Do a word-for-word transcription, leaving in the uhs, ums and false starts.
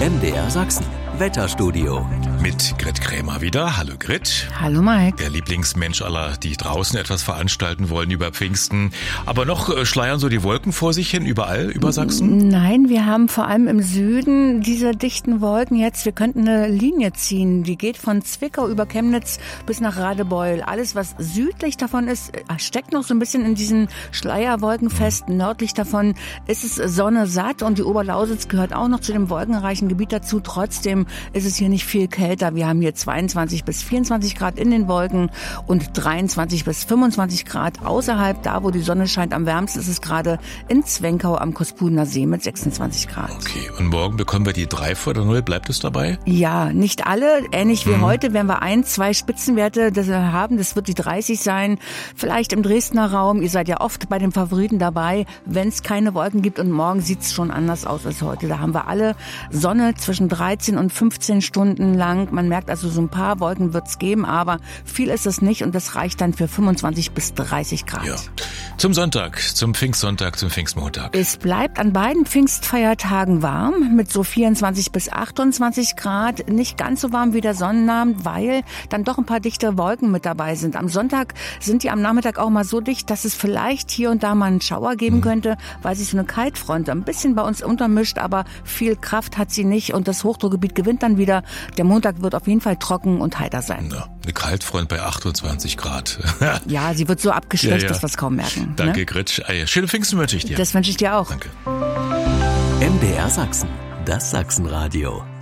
M D R Sachsen. Wetterstudio. Mit Grit Krämer wieder. Hallo Grit. Hallo Mike. Der Lieblingsmensch aller, die draußen etwas veranstalten wollen über Pfingsten. Aber noch äh, schleiern so die Wolken vor sich hin, überall über Sachsen? Nein, wir haben vor allem im Süden diese dichten Wolken jetzt. Wir könnten eine Linie ziehen, die geht von Zwickau über Chemnitz bis nach Radebeul. Alles, was südlich davon ist, steckt noch so ein bisschen in diesen Schleierwolken fest. Mhm. Nördlich davon ist es Sonne satt und die Oberlausitz gehört auch noch zu dem wolkenreichen Gebiet dazu. Trotzdem ist es hier nicht viel kälter. Wir haben hier zweiundzwanzig bis vierundzwanzig Grad in den Wolken und dreiundzwanzig bis fünfundzwanzig Grad außerhalb. Da, wo die Sonne scheint, am wärmsten ist es gerade in Zwenkau am Kospudener See mit sechsundzwanzig Grad. Okay, und morgen bekommen wir die drei vor der Null. Bleibt es dabei? Ja, nicht alle. Ähnlich wie mhm. heute werden wir ein, zwei Spitzenwerte das wir haben. Das wird die dreißig sein. Vielleicht im Dresdner Raum. Ihr seid ja oft bei den Favoriten dabei, wenn es keine Wolken gibt. Und morgen sieht es schon anders aus als heute. Da haben wir alle Sonne zwischen dreizehn und fünfzehn Stunden lang. Man merkt also, so ein paar Wolken wird es geben, aber viel ist es nicht und das reicht dann für fünfundzwanzig bis dreißig Grad. Ja. Zum Sonntag, zum Pfingstsonntag, zum Pfingstmontag. Es bleibt an beiden Pfingstfeiertagen warm mit so vierundzwanzig bis achtundzwanzig Grad. Nicht ganz so warm wie der Sonnenabend, weil dann doch ein paar dichte Wolken mit dabei sind. Am Sonntag sind die am Nachmittag auch mal so dicht, dass es vielleicht hier und da mal einen Schauer geben mhm. könnte, weil sich so eine Kaltfront ein bisschen bei uns untermischt, aber viel Kraft hat sie nicht und das Hochdruckgebiet gewinnt dann wieder. Der Montag wird auf jeden Fall trocken und heiter sein. Ja, eine Kaltfront bei achtundzwanzig Grad. Ja, sie wird so abgeschwächt, ja, ja. dass wir es kaum merken. Danke, ne? Grit. Schöne Pfingsten wünsche ich dir. Das wünsche ich dir auch. Danke. M D R Sachsen, das Sachsenradio.